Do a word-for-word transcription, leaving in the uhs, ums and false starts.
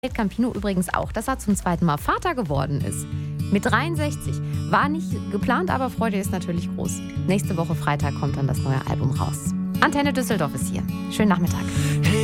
Campino übrigens auch, dass er zum zweiten Mal Vater geworden ist. Mit dreiundsechzig. War nicht geplant, aber Freude ist natürlich groß. Nächste Woche Freitag kommt dann das neue Album raus. Antenne Düsseldorf ist hier. Schönen Nachmittag.